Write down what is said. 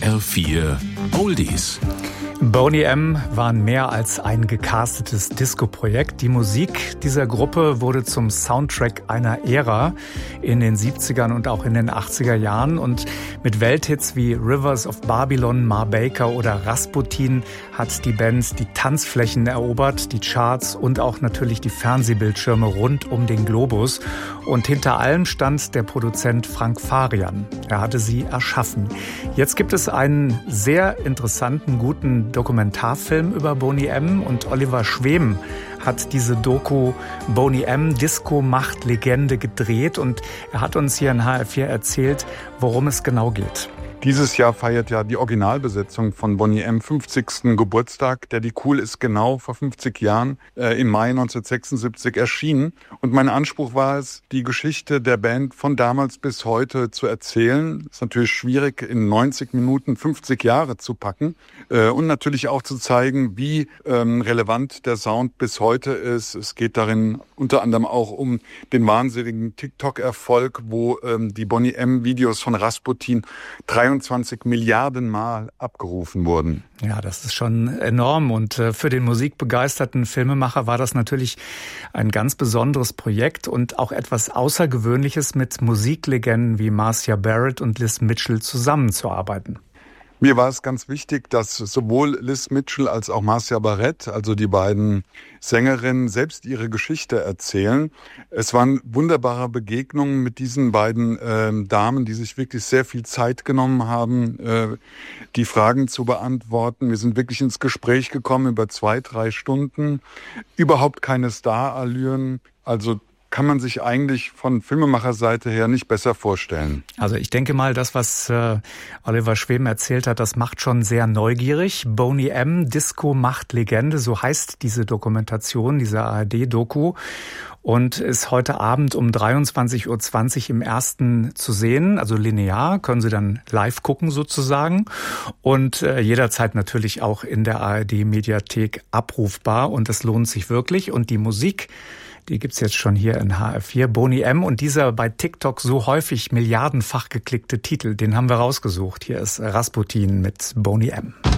HR4 Oldies. Boney M. waren mehr als ein gecastetes Disco-Projekt. Die Musik dieser Gruppe wurde zum Soundtrack einer Ära in den 70ern und auch in den 80er Jahren. Und mit Welthits wie Rivers of Babylon, Ma Baker oder Rasputin hat die Band die Tanzflächen erobert, die Charts und auch natürlich die Fernsehbildschirme rund um den Globus. Und hinter allem stand der Produzent Frank Farian. Er hatte sie erschaffen. Jetzt gibt es einen sehr interessanten, guten Dokumentarfilm über Boney M. und Oliver Schwem hat diese Doku Boney M. Disco macht Legende gedreht und er hat uns hier in HR4 erzählt, worum es genau geht. Dieses Jahr feiert ja die Originalbesetzung von Boney M. 50. Geburtstag. Der Die Cool ist genau vor 50 Jahren im Mai 1976 erschienen. Und mein Anspruch war es, die Geschichte der Band von damals bis heute zu erzählen. Ist natürlich schwierig, in 90 Minuten 50 Jahre zu packen. Und natürlich auch zu zeigen, wie relevant der Sound bis heute ist. Es geht darin unter anderem auch um den wahnsinnigen TikTok-Erfolg, wo die Boney M-Videos von Rasputin 23 Milliarden Mal abgerufen wurden. Ja, das ist schon enorm und für den musikbegeisterten Filmemacher war das natürlich ein ganz besonderes Projekt und auch etwas Außergewöhnliches, mit Musiklegenden wie Marcia Barrett und Liz Mitchell zusammenzuarbeiten. Mir war es ganz wichtig, dass sowohl Liz Mitchell als auch Marcia Barrett, also die beiden Sängerinnen, selbst ihre Geschichte erzählen. Es waren wunderbare Begegnungen mit diesen beiden Damen, die sich wirklich sehr viel Zeit genommen haben, die Fragen zu beantworten. Wir sind wirklich ins Gespräch gekommen über 2-3 Stunden. Überhaupt keine Starallüren, also kann man sich eigentlich von Filmemacherseite her nicht besser vorstellen. Also ich denke mal, das, was Oliver Schwem erzählt hat, das macht schon sehr neugierig. Boney M. Disco macht Legende, so heißt diese Dokumentation, diese ARD-Doku. Und ist heute Abend um 23:20 Uhr im Ersten zu sehen, also linear, können Sie dann live gucken sozusagen. Und jederzeit natürlich auch in der ARD-Mediathek abrufbar. Und es lohnt sich wirklich. Und die Musik, die gibt's jetzt schon hier in HR4. Boney M. und dieser bei TikTok so häufig milliardenfach geklickte Titel, den haben wir rausgesucht. Hier ist Rasputin mit Boney M.